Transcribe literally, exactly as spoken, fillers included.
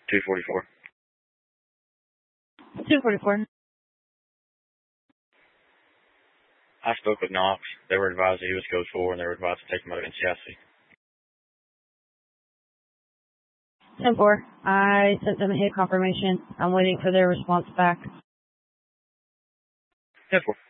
two forty-four. two forty-four. I spoke with Knox. They were advised that he was code four, and they were advised to take him out against chassis. ten four. I sent them a hit confirmation. I'm waiting for their response back. ten four.